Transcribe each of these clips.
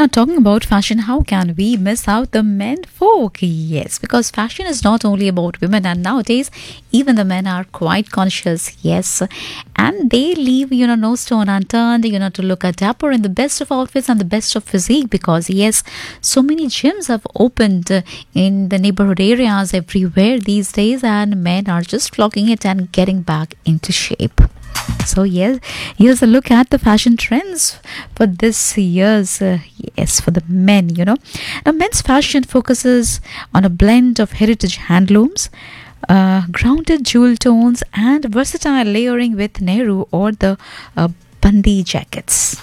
Now, talking about fashion, how can we miss out the men folk? Yes, because fashion is not only about women, and nowadays, even the men are quite conscious. Yes, and they leave, no stone unturned, to look at dapper in the best of outfits and the best of physique. Because, yes, so many gyms have opened in the neighborhood areas everywhere these days, and men are just flocking it and getting back into shape. So yes, here's a look at the fashion trends for this year's yes, for the men. Now men's fashion focuses on a blend of heritage handlooms, grounded jewel tones, and versatile layering with Nehru or the bandi jackets.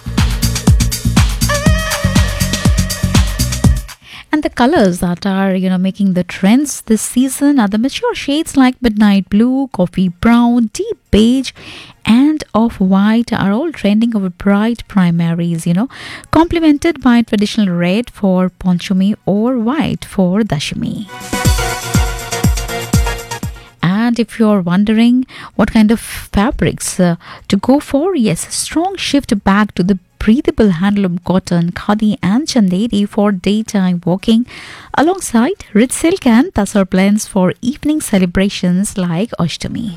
And the colors that are, making the trends this season are the mature shades like midnight blue, coffee brown, deep beige, and off-white are all trending over bright primaries, complemented by traditional red for Panchami or white for Dashami. And if you're wondering what kind of fabrics to go for, yes, a strong shift back to the breathable handloom cotton, khadi and chanderi for daytime walking, alongside rich silk and tassar blends for evening celebrations like Ashtami.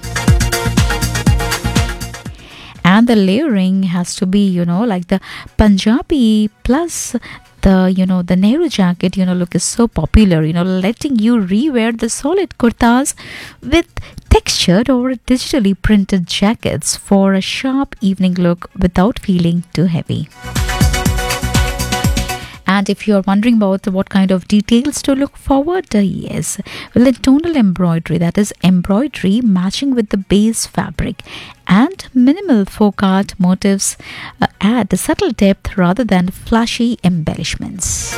And the layering has to be, like the Punjabi plus the Nehru jacket, look is so popular, letting you rewear the solid kurtas with textured or digitally printed jackets for a sharp evening look without feeling too heavy. And if you're wondering about what kind of details to look forward, yes, well, the tonal embroidery, that is embroidery matching with the base fabric, and minimal folk art motifs add subtle depth rather than flashy embellishments.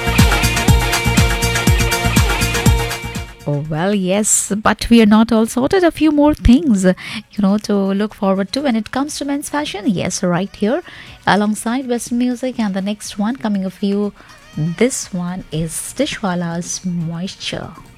Oh, well, yes, but we are not all sorted. A few more things, to look forward to when it comes to men's fashion. Yes, right here, alongside Western music, and the next one coming of you. This one is Dishwala's Moisture.